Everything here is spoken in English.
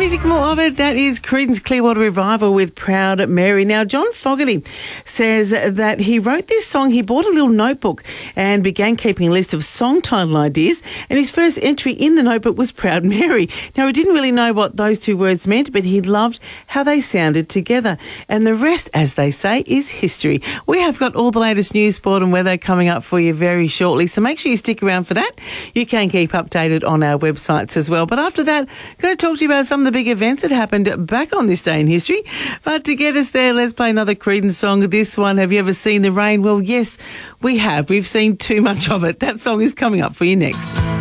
music, more of it. That is Creedence Clearwater Revival with Proud Mary. Now, John Fogerty says that he wrote this song. He bought a little notebook and began keeping a list of song title ideas. And his first entry in the notebook was Proud Mary. Now, he didn't really know what those two words meant, but he loved how they sounded together. And the rest, as they say, is history. We have got all the latest news, sport and weather coming up for you very shortly. So make sure you stick around for that. You can keep updated on our websites as well. But after that, going to talk to you about some of the big events that happened back on this day in history. But to get us there, let's play another Creedence song. This one, Have You Ever Seen the Rain? Well, yes, we have. We've seen too much of it. That song is coming up for you next.